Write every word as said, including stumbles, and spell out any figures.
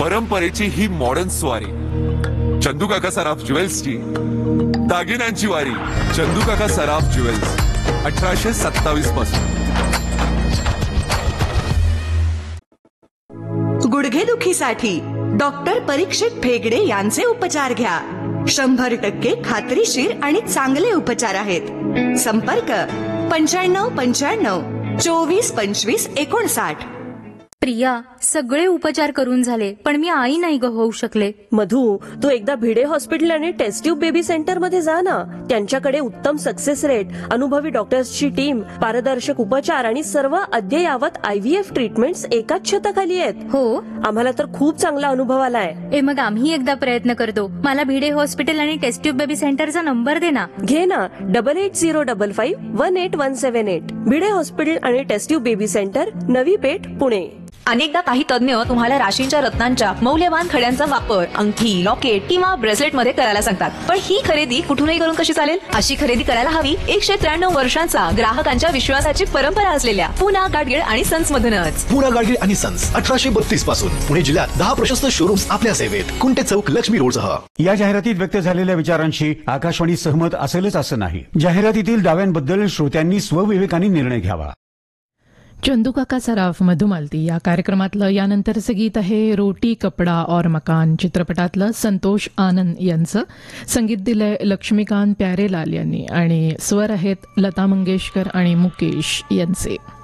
परंपरेची ही मॉडर्न स्वारी, चंदू काका सराफ ज्वेल्सची दागिन्यांची वारी. चंदू काका सराफ ज्वेल्स, अठराशे सत्तावीस पासून. गुडघेदुखीसाठी डॉक्टर परीक्षित भेगडे यांचे उपचार घ्या. शंभर टक्के खात्रीशीर आणि चांगले उपचार आहेत. संपर्क पंच्याण्णव पंच्याण्णव चोवीस पंचवीस एकोणसाठ. प्रिया, सगळे उपचार करून झाले पण मी आई नाही ग होऊ शकले. मधू, तू एकदा भिडे हॉस्पिटल आणि टेस्ट ट्यूब बेबी सेंटर मध्ये जा ना. त्यांच्याकडे उत्तम सक्सेस रेट, अनुभवी डॉक्टर्सची टीम, पारदर्शक उपचार आणि सर्व अद्ययावत आयव्हीएफ ट्रीटमेंट्स एकाच छताखाली आहेत. हो, आम्हाला तर खूप चांगला अनुभव आलाय. ए मग आम्ही एकदा प्रयत्न करतो. मला भिडे हॉस्पिटल आणि टेस्ट ट्यूब बेबी सेंटरचा नंबर दे ना. घे ना, double eight zero double five one eight one seven eight. Bhide hospital आणि taste tube baby centre, Navi Peth, Pune. अनेकदा काही तज्ञ तुम्हाला राशींच्या रत्नांच्या मौल्यवान खड्यांचा वापर अंगठी, लॉकेट किंवा ब्रेसलेट मध्ये करायला सांगतात. पण ही खरेदी कुठूनही करून कशी चालेल? अशी खरेदी करायला हवी एकशे त्र्याण्णव वर्षांचा ग्राहकांच्या विश्वासाची परंपरा असलेल्या पुना गाडगीळ आणि सन्स मधूनच. पुना गाडगीळ आणि सन्स, अठराशे बत्तीस पासून पुणे जिल्ह्यात दहा प्रशस्त शोरूम्स आपल्या सेवेत. कुंटे चौक, लक्ष्मी रोडसह. या जाहिरातीत व्यक्त झालेल्या विचारांशी आकाशवाणी सहमत असेलच असं नाही. जाहिरातीतील दाव्यांबद्दल श्रोत्यांनी स्वविवेकाने निर्णय घ्यावा. चंदू काका सराफ मधुमालती या कार्यक्रमातलं यानंतरचं गीत आहे रोटी कपडा और मकान चित्रपटातलं संतोष आनंद यांचं. संगीत दिलंय लक्ष्मीकांत प्यारेलाल यांनी आणि स्वर आहेत लता मंगेशकर आणि मुकेश यांचे.